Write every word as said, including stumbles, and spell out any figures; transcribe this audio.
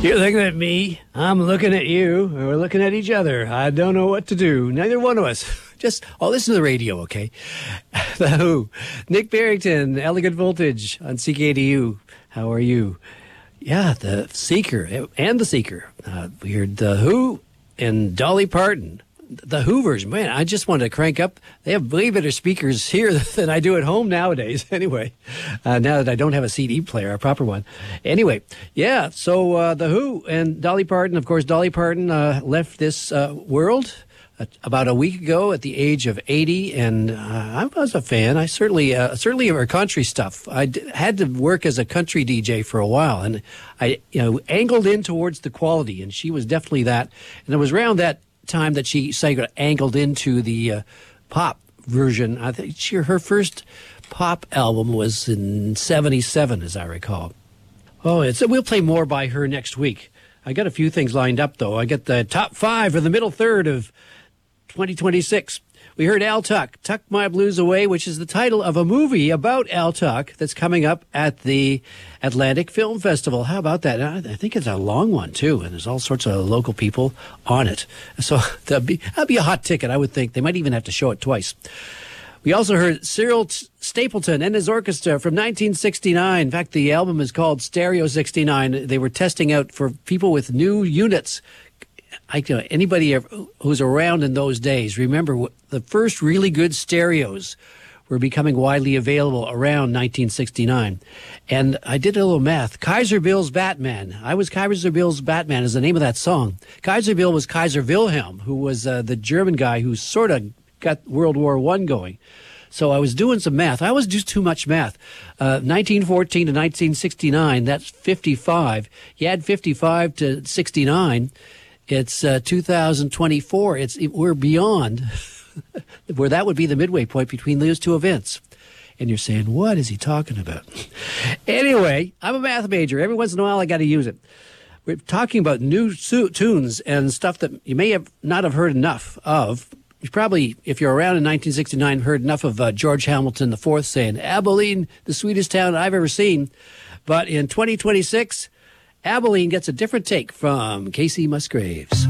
You're looking at me. I'm looking at you. We're looking at each other. I don't know what to do. Neither one of us. Just, oh, listen to the radio, okay? The Who. Nick Barrington, Elegant Voltage on C K D U. How are you? Yeah, the Seeker and the Seeker. Uh, we heard The Who and Dolly Parton. The Who version, man, I just wanted to crank up. They have way better speakers here than I do at home nowadays. Anyway, uh, now that I don't have a C D player, a proper one. Anyway, yeah, so uh, The Who and Dolly Parton. Of course, Dolly Parton uh, left this uh, world uh, about a week ago at the age of eighty, and uh, I was a fan. I certainly, uh, certainly of her country stuff. I d- had to work as a country D J for a while, and I, you know, angled in towards the quality, and she was definitely that. And it was around that time that she say, angled into the uh, pop version. I think she, her first pop album was in seventy-seven, as I recall. Oh, it's we'll play more by her next week. I got a few things lined up, though. I got the top five for the middle third of twenty twenty-six. We heard Al Tuck, Tuck My Blues Away, which is the title of a movie about Al Tuck that's coming up at the Atlantic Film Festival. How about that? I think it's a long one, too, and there's all sorts of local people on it. So that'd be, that'd be a hot ticket, I would think. They might even have to show it twice. We also heard Cyril Stapleton and his orchestra from nineteen sixty-nine. In fact, the album is called Stereo sixty-nine. They were testing out for people with new units. I, you know, anybody who's around in those days, remember the first really good stereos were becoming widely available around nineteen sixty-nine. And I did a little math. Kaiser Bill's Batman. I was Kaiser Bill's Batman is the name of that song. Kaiser Bill was Kaiser Wilhelm, who was uh, the German guy who sort of got World War One going. So I was doing some math. I always do too much math. Uh, nineteen fourteen to nineteen sixty-nine, that's fifty-five. You add fifty-five to sixty-nine. It's uh, two thousand twenty-four. It's it, we're beyond where that would be the midway point between those two events. And you're saying, what is he talking about? Anyway, I'm a math major. Every once in a while, I got to use it. We're talking about new su- tunes and stuff that you may have not have heard enough of. You probably, if you're around in nineteen sixty-nine, heard enough of uh, George Hamilton the Fourth saying, Abilene, the sweetest town I've ever seen. But in twenty twenty-six... Abilene gets a different take from Casey Musgraves.